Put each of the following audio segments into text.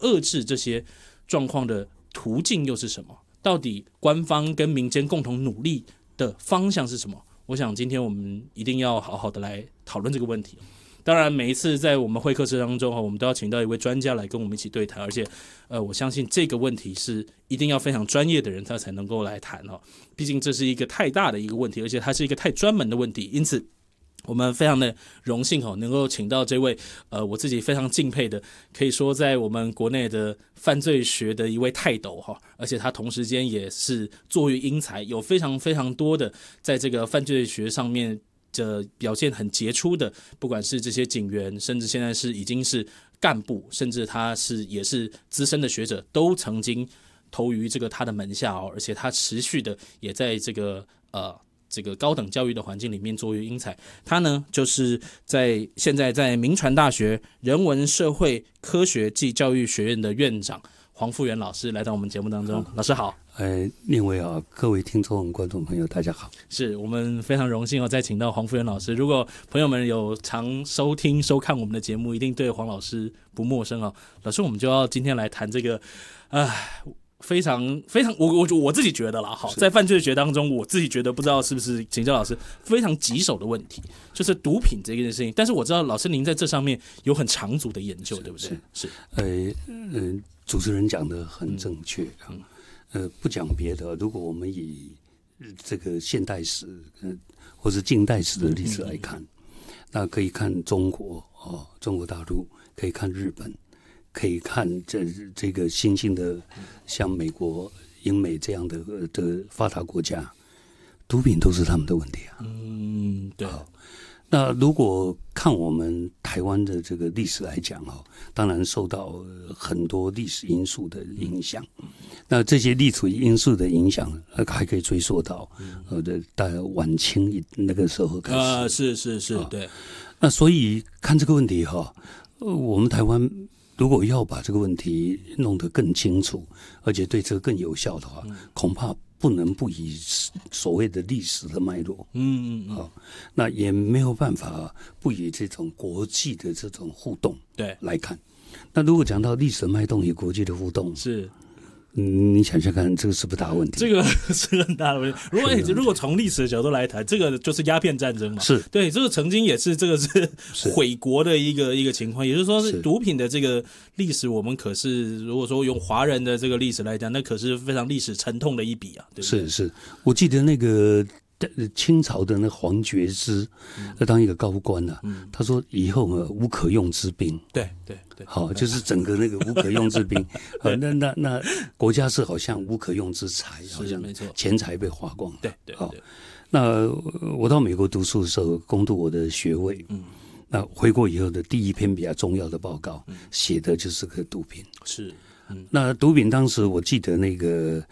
遏制这些状况的途径又是什么？到底官方跟民间共同努力的方向是什么？我想今天我们一定要好好的来讨论这个问题。当然每一次在我们会客室当中我们都要请到一位专家来跟我们一起对谈，而且我相信这个问题是一定要非常专业的人他才能够来谈毕竟这是一个太大的一个问题，而且它是一个太专门的问题，因此我们非常的荣幸能够请到这位我自己非常敬佩的，可以说在我们国内的犯罪学的一位泰斗而且他同时间也是作育英才，有非常非常多的在这个犯罪学上面这表现很杰出的，不管是这些警员，甚至现在是已经是干部，甚至他也是资深的学者，都曾经投于这个他的门下而且他持续的也在这个高等教育的环境里面作育英才。他呢就是现在在铭传大学人文社会科学暨教育学院的院长黄富元老师来到我们节目当中。老师好。 另外各位听众观众朋友大家好。 是我们非常荣幸再请到黄富元老师。如果朋友们有常收听收看我们的节目，一定对黄老师不陌生老师，我们就要今天来谈这个非常非常我自己觉得啦在犯罪学当中，我自己觉得不知道是不是请教老师非常棘手的问题，就是毒品这件事情。但是我知道老师您在这上面有很长足的研究，对不对？是主持人讲的很正确不讲别的，如果我们以这个现代史或是近代史的历史来看，那可以看中国中国大陆，可以看日本，可以看这个新兴的像美国、英美这样的发达国家，毒品都是他们的问题对。 那如果看我们台湾的这个历史来讲当然受到很多历史因素的影响。那这些历史因素的影响还可以追溯到大概晚清那个时候开始。 是对。 那所以看这个问题我们台湾如果要把这个问题弄得更清楚，而且对这个更有效的话，恐怕不能不以所谓的历史的脉络，那也没有办法不以这种国际的这种互动来看。那如果讲到历史的脉动与国际的互动， 是你想想看，这个是不是大问题？ 这个是很大的问题。如果从历史的角度来谈，这个就是鸦片战争嘛。 是对，这个曾经也是这个是毁国的一个情况。也就是说，毒品的这个历史，我们可是如果说用华人的这个历史来讲，那可是非常历史沉痛的一笔对不对？ 是，我记得那个清朝的那黄觉之当一个高官他说以后无可用之兵。 对， 好，就是整个那个无可用之兵那国家是好像无可用之财，好像钱财被花光了。 对。 那我到美国读书的时候，攻读我的学位，那回国以后的第一篇比较重要的报告，写的就是个毒品。 是， 那毒品当时我记得那个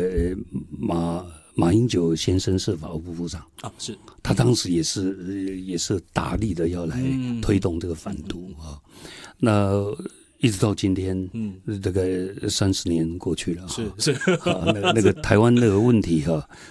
马英九先生是法务部部长是他当时也是大力的要来推动这个反毒那一直到今天，大概30年过去了， 是那个台湾那个问题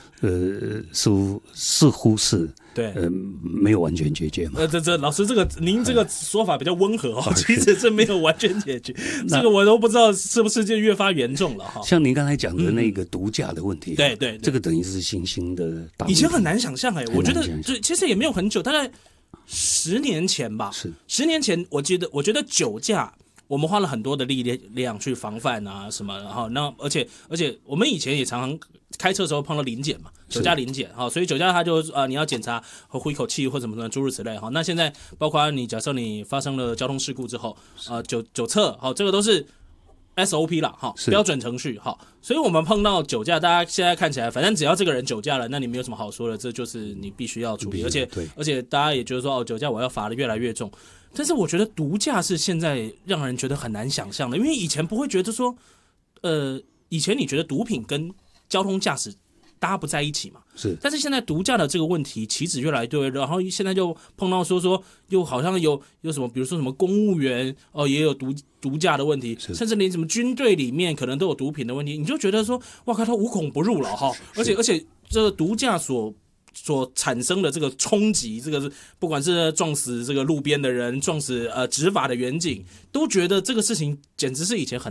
似乎是对没有完全解决嘛。 这老师您这个说法比较温和其实这没有完全解决，这个我都不知道是不是就越发严重了像您刚才讲的那个毒驾的问题， 对， 这个等于是新兴的大问题， 以前很难想象我觉得其实也没有很久，大概10年前吧。 是 10年前，我觉得酒驾。我们花了很多的力量去防范什么，然后而且我们以前也常常开车的时候碰到临检嘛，酒驾临检所以酒驾他就你要检查和呼一口气或什么诸如此类那现在包括假设你发生了交通事故之后酒测这个都是 SOP 啦标准程序所以我们碰到酒驾，大家现在看起来反正只要这个人酒驾了，那你没有什么好说的，这就是你必须要处理，而且大家也觉得说酒驾我要罚的越来越重。但是我觉得毒驾是现在让人觉得很难想象的，因为以前不会觉得说，以前你觉得毒品跟交通驾驶大家不在一起嘛，但是现在毒驾的这个问题棋子越来越多，然后现在就碰到说又好像有什么，比如说什么公务员也有毒驾的问题，甚至连什么军队里面可能都有毒品的问题，你就觉得说哇靠，他无孔不入了而且这个毒驾所产生的这个冲击，这个不管是撞死这个路边的人，撞死执法的员警，都觉得这个事情简直是以前很